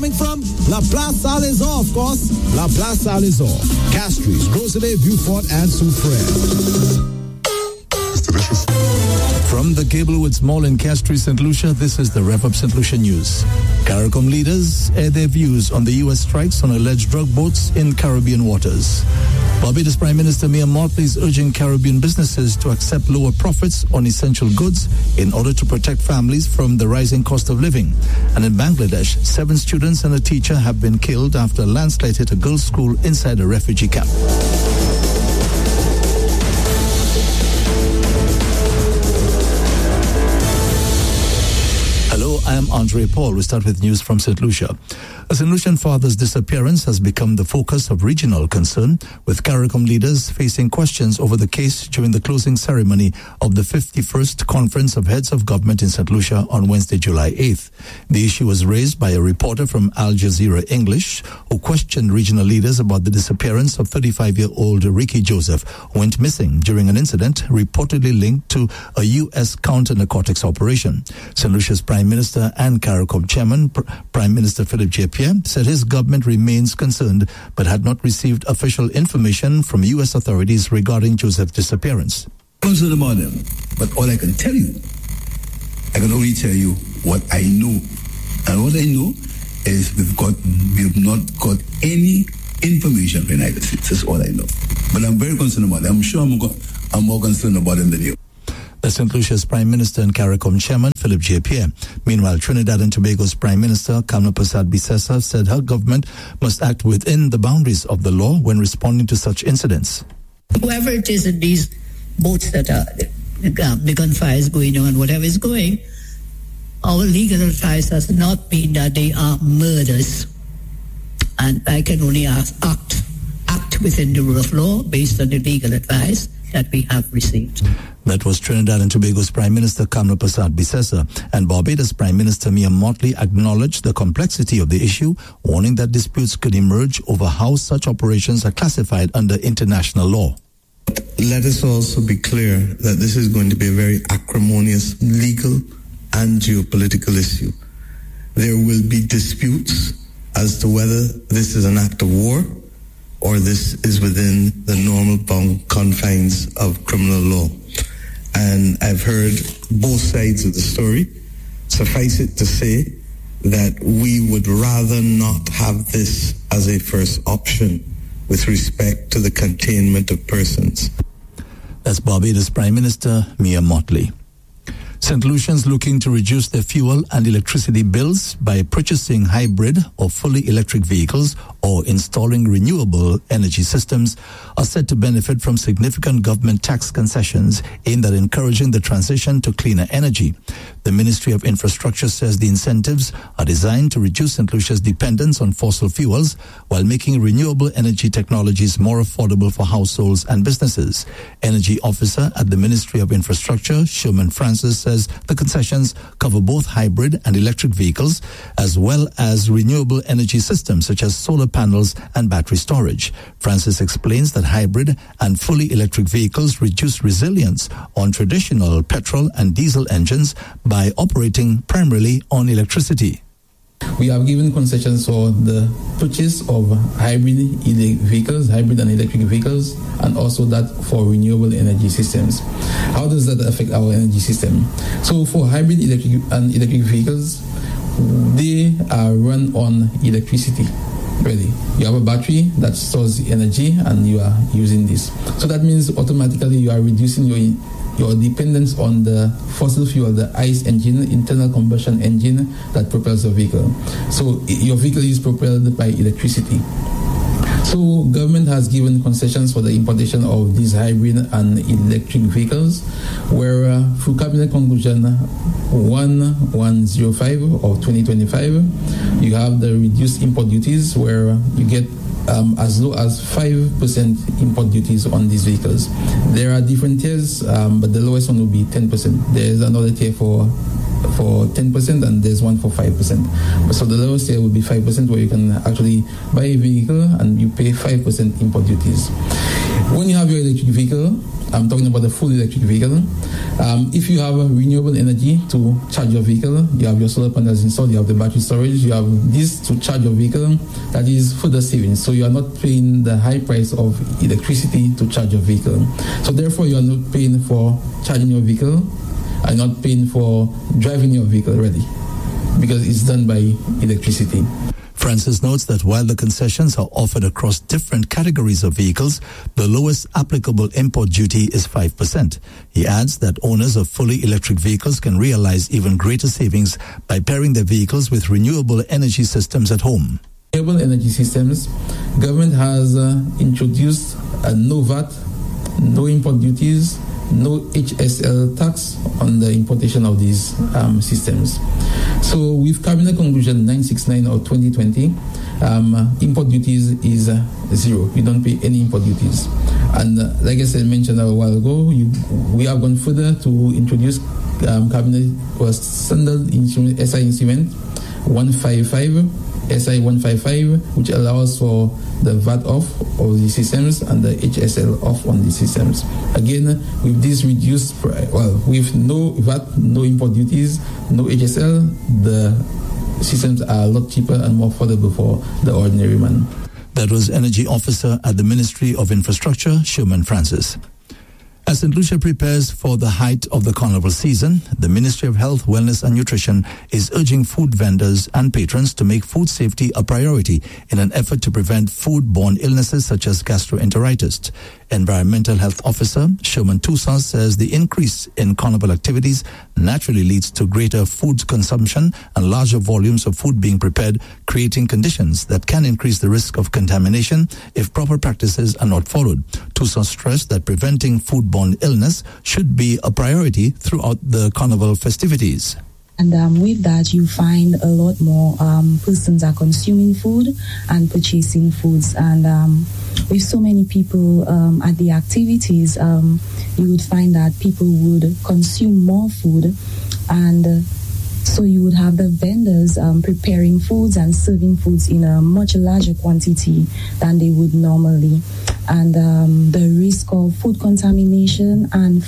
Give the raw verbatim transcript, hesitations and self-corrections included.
coming from? La Place Salazar, of course. La Place Salazar. Castries, Rosalie, Beaufort, and Soufrière. It's delicious. From the Gablewoods Mall in Castries, Saint Lucia, this is the Rev Up Saint Lucia News. CARICOM leaders air their views on the U S strikes on alleged drug boats in Caribbean waters. Barbados Prime Minister Mia Mottley is urging Caribbean businesses to accept lower profits on essential goods in order to protect families from the rising cost of living. And in Bangladesh, seven students and a teacher have been killed after a landslide hit a girls' school inside a refugee camp. Hello, I am Andre Paul. We start with news from Saint Lucia. A Saint Lucian father's disappearance has become the focus of regional concern, with CARICOM leaders facing questions over the case during the closing ceremony of the fifty-first Conference of Heads of Government in Saint Lucia on Wednesday, July eighth. The issue was raised by a reporter from Al Jazeera English who questioned regional leaders about the disappearance of thirty-five-year-old Ricky Joseph, who went missing during an incident reportedly linked to a U S counter-narcotics operation. Saint Lucia's Prime Minister and CARICOM Chairman, Pr- Prime Minister Philip J. Pierre, said his government remains concerned but had not received official information from U S authorities regarding Joseph's disappearance. Concerned about them, but all I can tell you, I can only tell you what I know. And what I know is we've got, we've not got any information from the United States. That's all I know. But I'm very concerned about them. I'm sure I'm, go- I'm more concerned about them than you. The Saint Lucia's Prime Minister and CARICOM Chairman, Philip J. Pierre. Meanwhile, Trinidad and Tobago's Prime Minister, Kamla Persad Bissessa, said her government must act within the boundaries of the law when responding to such incidents. Whoever it is in these boats that are, the gunfire is going on, whatever is going, our legal advice has not been that they are murders. And I can only ask, act, act within the rule of law based on the legal advice that we have received. That was Trinidad and Tobago's Prime Minister Kamla Persad Bissessa, and Barbados Prime Minister Mia Mottley acknowledged the complexity of the issue, warning that disputes could emerge over how such operations are classified under international law. Let us also be clear that this is going to be a very acrimonious legal and geopolitical issue. There will be disputes as to whether this is an act of war or this is within the normal bound confines of criminal law. And I've heard both sides of the story. Suffice it to say that we would rather not have this as a first option with respect to the containment of persons. That's Barbados Prime Minister Mia Mottley. Saint Lucians looking to reduce their fuel and electricity bills by purchasing hybrid or fully electric vehicles or installing renewable energy systems are said to benefit from significant government tax concessions aimed at encouraging the transition to cleaner energy. The Ministry of Infrastructure says the incentives are designed to reduce Saint Lucia's dependence on fossil fuels while making renewable energy technologies more affordable for households and businesses. Energy Officer at the Ministry of Infrastructure, Sherman Francis, says the concessions cover both hybrid and electric vehicles as well as renewable energy systems such as solar panels and battery storage. Francis explains that hybrid and fully electric vehicles reduce resilience on traditional petrol and diesel engines by operating primarily on electricity. We have given concessions for the purchase of hybrid vehicles, hybrid and electric vehicles, and also that for renewable energy systems. How does that affect our energy system? So for hybrid electric and electric vehicles, they are run on electricity. Really, you have a battery that stores energy and you are using this. So that means automatically you are reducing your your dependence on the fossil fuel, the ICE engine, internal combustion engine that propels your vehicle. So your vehicle is propelled by electricity. So government has given concessions for the importation of these hybrid and electric vehicles, where uh, through Cabinet Conclusion one one zero five of twenty twenty-five, you have the reduced import duties where you get Um, as low as five percent import duties on these vehicles. There are different tiers, um, but the lowest one will be ten percent. There's another tier for for ten percent and there's one for five percent. So the lowest tier will be five percent, where you can actually buy a vehicle and you pay five percent import duties. When you have your electric vehicle, I'm talking about the full electric vehicle. Um, if you have renewable energy to charge your vehicle, you have your solar panels installed, you have the battery storage, you have this to charge your vehicle, that is further savings. So you are not paying the high price of electricity to charge your vehicle. So therefore you are not paying for charging your vehicle and not paying for driving your vehicle already, because it's done by electricity. Francis notes that while the concessions are offered across different categories of vehicles, the lowest applicable import duty is five percent. He adds that owners of fully electric vehicles can realize even greater savings by pairing their vehicles with renewable energy systems at home. Renewable energy systems, government has uh, introduced a no V A T, no import duties, no H S L tax on the importation of these um, systems. So with Cabinet Conclusion nine sixty-nine or twenty twenty, um, import duties is uh, zero. You don't pay any import duties. And uh, like I said, mentioned a while ago, you, we have gone further to introduce um, Cabinet was standard instrument, S I instrument one fifty-five, S I one fifty-five, which allows for the V A T off of the systems and the H S L off on the systems. Again, with this reduced, well, with no V A T, no import duties, no H S L, the systems are a lot cheaper and more affordable for the ordinary man. That was Energy Officer at the Ministry of Infrastructure, Sherman Francis. As Saint Lucia prepares for the height of the carnival season, the Ministry of Health, Wellness and Nutrition is urging food vendors and patrons to make food safety a priority in an effort to prevent food-borne illnesses such as gastroenteritis. Environmental Health Officer Sherman Toussaint says the increase in carnival activities naturally leads to greater food consumption and larger volumes of food being prepared, creating conditions that can increase the risk of contamination if proper practices are not followed. Toussaint stressed that preventing food-borne illness should be a priority throughout the carnival festivities. And um, with that, you find a lot more um, persons are consuming food and purchasing foods. And um, with so many people um, at the activities, um, you would find that people would consume more food. And uh, so you would have the vendors um, preparing foods and serving foods in a much larger quantity than they would normally. And um, the risk of food contamination and